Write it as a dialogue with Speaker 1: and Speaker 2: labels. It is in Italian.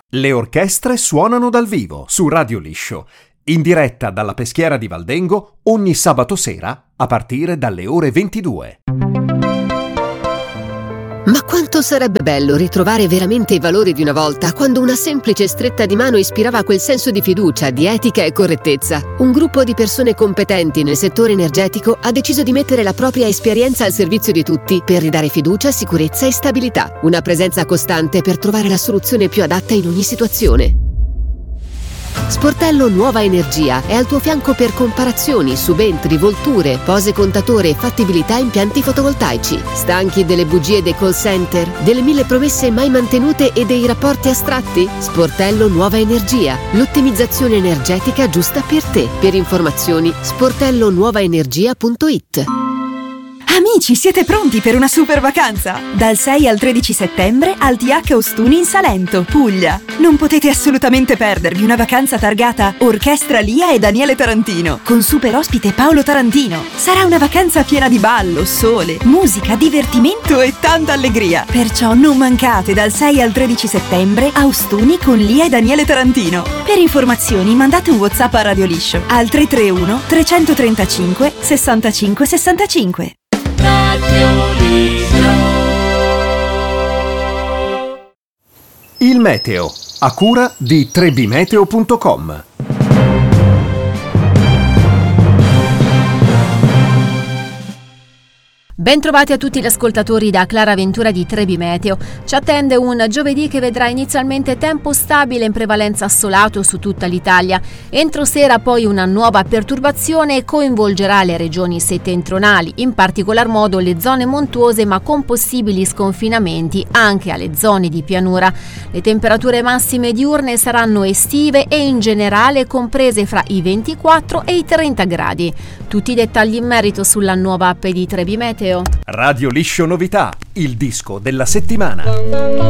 Speaker 1: Le orchestre suonano dal vivo su Radio Liscio, in diretta dalla Peschiera di Valdengo ogni sabato sera a partire dalle ore 22.
Speaker 2: Ma quanto sarebbe bello ritrovare veramente i valori di una volta, quando una semplice stretta di mano ispirava quel senso di fiducia, di etica e correttezza. Un gruppo di persone competenti nel settore energetico ha deciso di mettere la propria esperienza al servizio di tutti per ridare fiducia, sicurezza e stabilità. Una presenza costante per trovare la soluzione più adatta in ogni situazione. Sportello Nuova Energia è al tuo fianco per comparazioni, subentri, volture, pose contatore e fattibilità impianti fotovoltaici. Stanchi delle bugie dei call center, delle 1000 promesse mai mantenute e dei rapporti astratti? Sportello Nuova Energia, l'ottimizzazione energetica giusta per te. Per informazioni sportellonuovaenergia.it.
Speaker 3: Amici, siete pronti per una super vacanza? Dal 6 al 13 settembre al TH Ostuni in Salento, Puglia. Non potete assolutamente perdervi una vacanza targata Orchestra Lia e Daniele Tarantino, con super ospite Paolo Tarantino. Sarà una vacanza piena di ballo, sole, musica, divertimento e tanta allegria. Perciò non mancate dal 6 al 13 settembre a Ostuni con Lia e Daniele Tarantino. Per informazioni mandate un WhatsApp a Radio Liscio al 331 335 65 65.
Speaker 1: Il meteo, a cura di trebimeteo.com.
Speaker 4: Bentrovati a tutti gli ascoltatori da Clara Ventura di Trebi Meteo. Ci attende un giovedì che vedrà inizialmente tempo stabile in prevalenza assolato su tutta l'Italia. Entro sera poi una nuova perturbazione coinvolgerà le regioni settentrionali, in particolar modo le zone montuose ma con possibili sconfinamenti anche alle zone di pianura. Le temperature massime diurne saranno estive e in generale comprese fra i 24 e i 30 gradi. Tutti i dettagli in merito sulla nuova app di Trebi Meteo.
Speaker 1: Radio Liscio Novità, il disco della settimana.